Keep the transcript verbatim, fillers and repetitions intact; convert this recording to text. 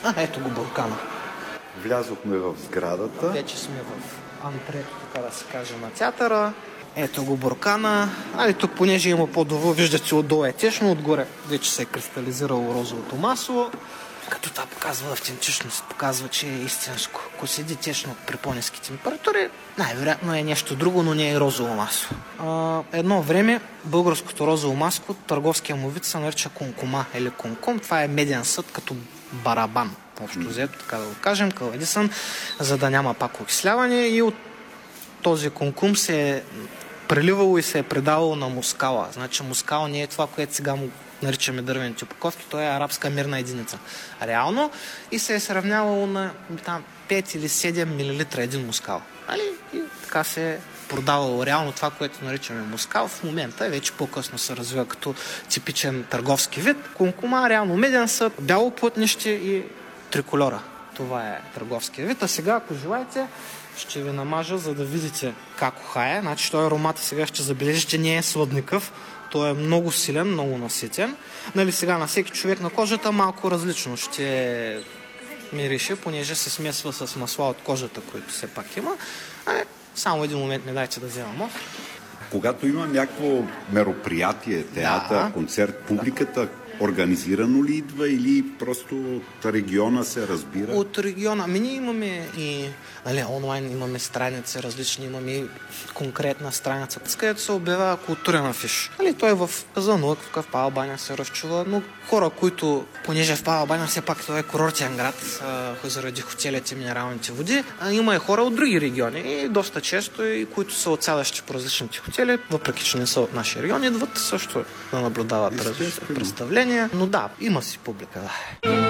А, ето го буркана. Влязохме в сградата. Вече сме в антрето, така да се каже, на театъра. Ето го буркана. Али тук, понеже има по-долу, виждате, отдолу е течно, отгоре вече се е кристализирало розовото масло. Като това показва автентичност, показва, че е истинско. Ако седи течно при по-ниски температури, най-вероятно е нещо друго, но не е розово масло. А, едно време българското розово масло, търговския му вид се нарича кункума или кункум. Това е меден съд като барабан. Общо взето, така да го кажем, каладисан, за да няма пак окисляване, и от този кункум се е преливало и се е предавало на мускала. Значи мускал не е това, което сега му наричаме дървените упаковки, то е арабска мирна единица. Реално, и се е сравнявало на там, пет или седем милилитра един мускал. Али? И така се е продавало реално това, което наричаме мускал. В момента вече по-късно се развива като типичен търговски вид. Кункума, реално меден съд, бяло плътнище и триколора. Това е търговския вид. А сега, ако желаете, ще ви намажа, за да видите как ухае. Значи, този аромат сега ще забележите, не е сладникъв. Той е много силен, много наситен. Нали, сега на всеки човек на кожата малко различно ще мирише, понеже се смесва с масла от кожата, които все пак има. А, само един момент ми дайте да вземам. Когато има някакво мероприятие, театър, да. концерт, публиката организирано ли идва или просто от региона се разбира? От региона. Ами ние имаме и нали, онлайн, имаме страници различни, имаме и конкретна страница, с където се обявява културен афиш. Нали, той в Казанлък, в Павел баня се разчува, но хора, които, понеже в Павел баня все пак това е курортен град, а, заради хотелите и минералните води, а, има и хора от други региони и доста често, и които са отсядащи по различните хотели, въпреки че не са от нашия регион, идват също да наблюдават различни представления. Но да, има си публика, да.